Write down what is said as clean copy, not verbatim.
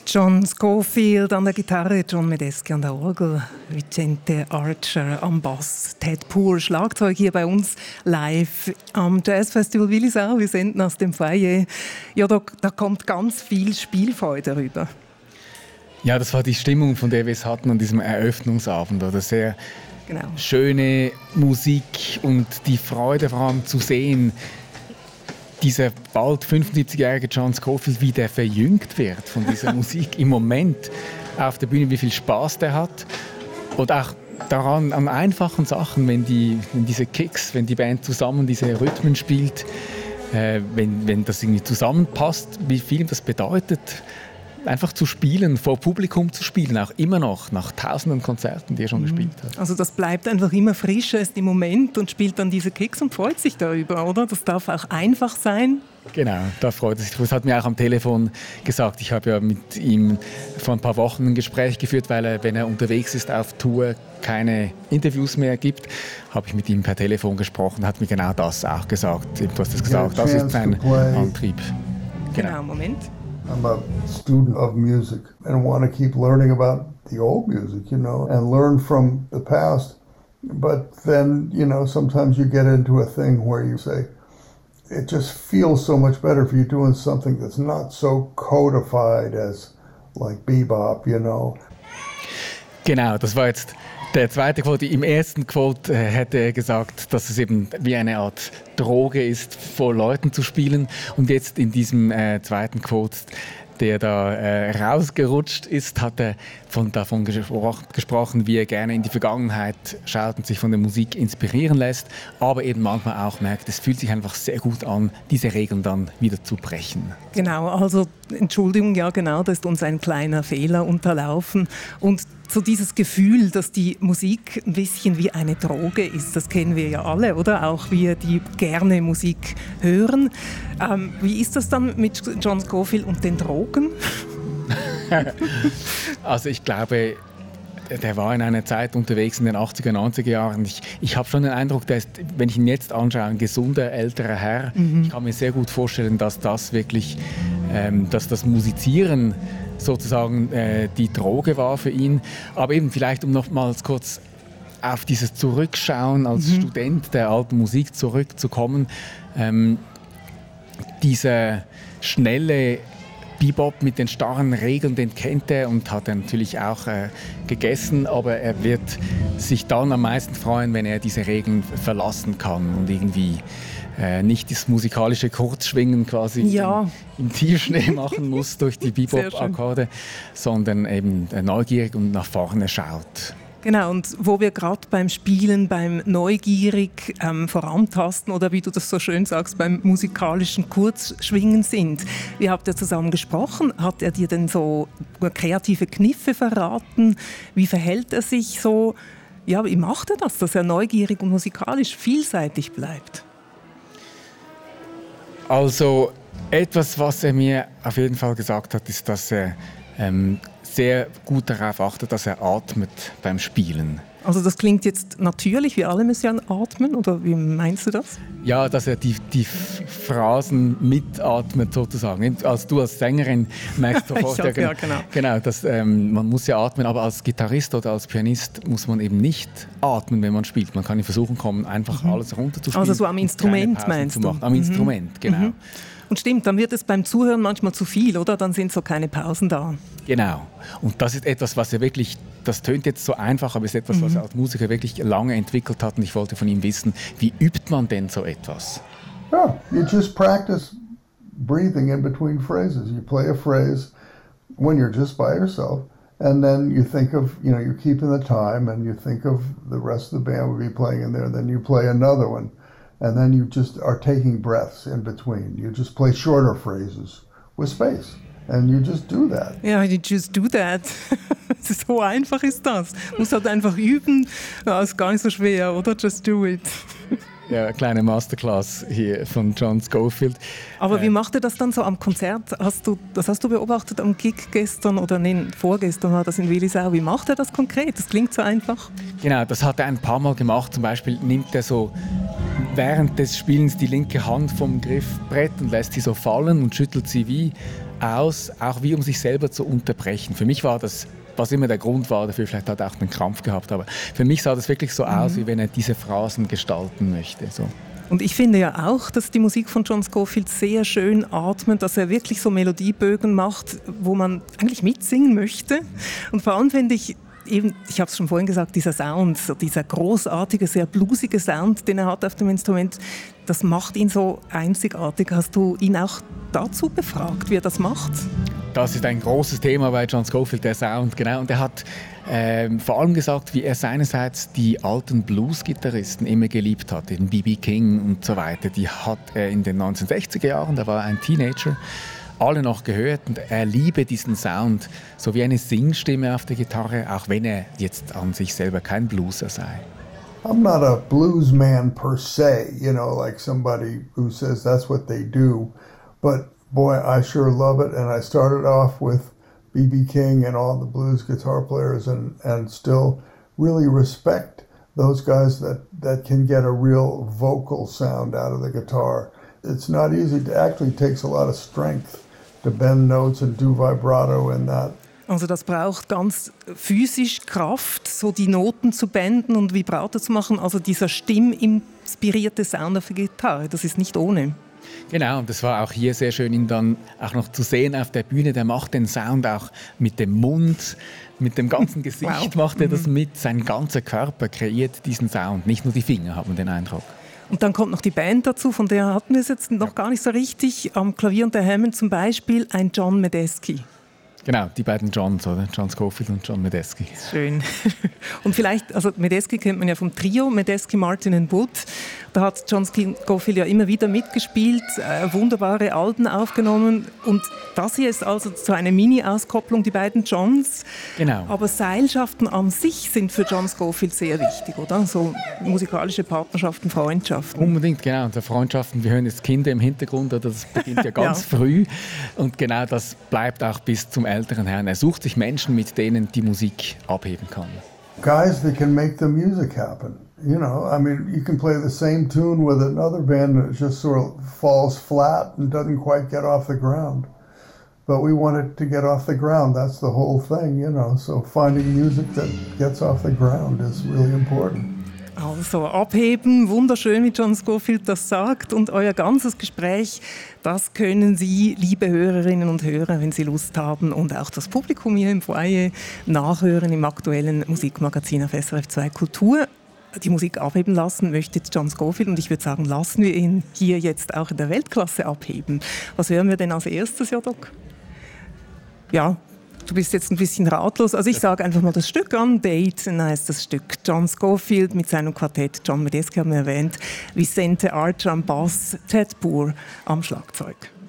John Scofield an der Gitarre, John Medeski an der Orgel, Vicente Archer am Bass, Ted Poor, Schlagzeug hier bei uns live am Jazzfestival Willisau. Wir senden aus dem Foyer. Ja, da kommt ganz viel Spielfreude rüber. Ja, das war die Stimmung, von der wir es hatten an diesem Eröffnungsabend. Oder sehr schöne Musik und die Freude vor allem zu sehen, dieser bald 75-jährige John Scofield, wie der verjüngt wird von dieser Musik im Moment auf der Bühne, wie viel Spaß der hat. Und auch daran, an einfachen Sachen, wenn diese Kicks, wenn die Band zusammen diese Rhythmen spielt, wenn das irgendwie zusammenpasst, wie viel das bedeutet, einfach zu spielen, vor Publikum zu spielen, auch immer noch, nach tausenden Konzerten, die er schon gespielt hat. Also das bleibt einfach immer frisch, er ist im Moment und spielt dann diese Kicks und freut sich darüber, oder? Das darf auch einfach sein. Genau, da freut er sich. Das hat mir auch am Telefon gesagt. Ich habe ja mit ihm vor ein paar Wochen ein Gespräch geführt, weil er, wenn er unterwegs ist auf Tour, keine Interviews mehr gibt. Habe ich mit ihm per Telefon gesprochen, hat mir genau das auch gesagt. Du hast das gesagt, das ist sein Antrieb. Genau, Moment. I'm a student of music and want to keep learning about the old music, and learn from the past. But then, sometimes you get into a thing where you say, it just feels so much better if you're doing something that's not so codified as like bebop, Genau, das war jetzt der zweite Quote. Im ersten Quote hätte er gesagt, dass es eben wie eine Art Droge ist, vor Leuten zu spielen. Und jetzt in diesem zweiten Quote, der da rausgerutscht ist, hat er davon gesprochen, wie er gerne in die Vergangenheit schaut und sich von der Musik inspirieren lässt, aber eben manchmal auch merkt, es fühlt sich einfach sehr gut an, diese Regeln dann wieder zu brechen. Genau, also Entschuldigung, ja genau, da ist uns ein kleiner Fehler unterlaufen. Und so dieses Gefühl, dass die Musik ein bisschen wie eine Droge ist, das kennen wir ja alle, oder? Auch wir, die gerne Musik hören. Wie ist das dann mit John Scofield und den Drogen? Also ich glaube, der war in einer Zeit unterwegs in den 80er, 90er Jahren. Ich habe schon den Eindruck, der ist, wenn ich ihn jetzt anschaue, ein gesunder, älterer Herr. Ich kann mir sehr gut vorstellen, dass das wirklich, dass das Musizieren sozusagen die Droge war für ihn. Aber eben vielleicht, um nochmals kurz auf dieses Zurückschauen als Student der alten Musik zurückzukommen, dieser schnelle Bebop mit den starren Regeln, den kennt er und hat er natürlich auch gegessen, aber er wird sich dann am meisten freuen, wenn er diese Regeln verlassen kann und irgendwie nicht das musikalische Kurzschwingen quasi im Tiefschnee machen muss durch die Bebop-Akkorde, sondern eben neugierig und nach vorne schaut. Genau, und wo wir gerade beim Spielen, beim neugierig vorantasten oder wie du das so schön sagst, beim musikalischen Kurzschwingen sind. Wir habt ja zusammen gesprochen. Hat er dir denn so kreative Kniffe verraten? Wie verhält er sich so? Ja, wie macht er das, dass er neugierig und musikalisch vielseitig bleibt? Also etwas, was er mir auf jeden Fall gesagt hat, ist, dass er sehr gut darauf achtet, dass er atmet beim Spielen. Also das klingt jetzt natürlich, wir alle müssen ja atmen, oder wie meinst du das? Ja, dass er die Phrasen mitatmet sozusagen. Also du als Sängerin merkst sofort, genau, dass, man muss ja atmen, aber als Gitarrist oder als Pianist muss man eben nicht atmen, wenn man spielt. Man kann in Versuchen kommen, einfach alles runterzuspielen. Also so am Instrument meinst du? Am Instrument, genau. Und stimmt, dann wird es beim Zuhören manchmal zu viel, oder? Dann sind so keine Pausen da. Genau. Und das ist etwas, was er wirklich, das tönt jetzt so einfach, aber es ist etwas, was er als Musiker wirklich lange entwickelt hat. Und ich wollte von ihm wissen, wie übt man denn so etwas? Yeah, you just practice breathing in between phrases. You play a phrase when you're just by yourself. And then you think of, you're keeping the time and you think of the rest of the band will be playing in there. And then you play another one. And then you just are taking breaths in between. You just play shorter phrases with space. And you just do that. Ja, you just do that. So einfach ist das. Muss halt einfach üben. Ja, ist gar nicht so schwer, oder? Just do it. Ja, eine kleine Masterclass hier von John Scofield. Aber wie macht er das dann so am Konzert? Das hast du beobachtet am Gig gestern oder vorgestern war das in Willisau. Wie macht er das konkret? Das klingt so einfach. Genau, das hat er ein paar Mal gemacht. Zum Beispiel nimmt er so während des Spielens die linke Hand vom Griffbrett und lässt sie so fallen und schüttelt sie wie aus, auch wie um sich selber zu unterbrechen. Für mich war das, was immer der Grund war dafür, vielleicht hat er auch einen Krampf gehabt, aber für mich sah das wirklich so aus, wie wenn er diese Phrasen gestalten möchte. So. Und ich finde ja auch, dass die Musik von John Scofield sehr schön atmet, dass er wirklich so Melodiebögen macht, wo man eigentlich mitsingen möchte. Und vor allem finde ich, eben, ich habe es schon vorhin gesagt, dieser Sound, so dieser großartige, sehr bluesige Sound, den er hat auf dem Instrument, das macht ihn so einzigartig. Hast du ihn auch dazu befragt, wie er das macht? Das ist ein großes Thema bei John Scofield, der Sound, genau. Und er hat vor allem gesagt, wie er seinerseits die alten Blues-Gitarristen immer geliebt hat, den B.B. King und so weiter. Die hat er in den 1960er Jahren, da war er ein Teenager, alle noch gehört und er liebe diesen Sound, so wie eine Singstimme auf der Gitarre, auch wenn er jetzt an sich selber kein Blueser sei. I'm not a blues man per se, you know, like somebody who says that's what they do, but boy, I sure love it, and I started off with B.B. King and all the blues guitar players and still really respect those guys that can get a real vocal sound out of the guitar. It's not easy, it actually takes a lot of strength to bend notes and do vibrato and that. Also das braucht ganz physisch Kraft, so die Noten zu benden und Vibrato zu machen. Also dieser stimminspirierte Sound auf der Gitarre, das ist nicht ohne. Genau, und das war auch hier sehr schön, ihn dann auch noch zu sehen auf der Bühne. Der macht den Sound auch mit dem Mund, mit dem ganzen Gesicht macht er das mit. Sein ganzer Körper kreiert diesen Sound, nicht nur die Finger, haben den Eindruck. Und dann kommt noch die Band dazu, von der hatten wir es jetzt noch gar nicht so richtig. Am Klavier und der Hammond zum Beispiel ein John Medeski. Genau, die beiden Johns, oder? John Scofield und John Medeski. Schön. Und vielleicht, also Medeski kennt man ja vom Trio, Medeski, Martin und Wood. Da hat John Scofield ja immer wieder mitgespielt, wunderbare Alben aufgenommen. Und das hier ist also so eine Mini-Auskopplung, die beiden Johns. Genau. Aber Seilschaften an sich sind für John Scofield sehr wichtig, oder? So musikalische Partnerschaften, Freundschaften. Unbedingt, genau. Und Freundschaften, wir hören jetzt Kinder im Hintergrund, oder? Das beginnt ja ganz früh. Und genau das bleibt auch bis zum älteren Herrn. Er sucht sich Menschen, mit denen die Musik abheben kann. Guys that can make the music happen. You know, I mean, you can play the same tune with another band that just sort of falls flat and doesn't quite get off the ground. But we want it to get off the ground. That's the whole thing, you know. So finding music that gets off the ground is really important. Also abheben, wunderschön, wie John Scofield das sagt. Und euer ganzes Gespräch, das können Sie, liebe Hörerinnen und Hörer, wenn Sie Lust haben, und auch das Publikum hier im Foyer nachhören im aktuellen Musikmagazin auf SRF 2 Kultur. Die Musik abheben lassen möchte jetzt John Scofield, und ich würde sagen, lassen wir ihn hier jetzt auch in der Weltklasse abheben. Was hören wir denn als erstes, Doc? Ja, du bist jetzt ein bisschen ratlos. Also ich sage einfach mal das Stück an. Date heißt das Stück. John Scofield mit seinem Quartett. John Medeski haben wir erwähnt. Vicente Archer am Bass. Ted Poor am Schlagzeug.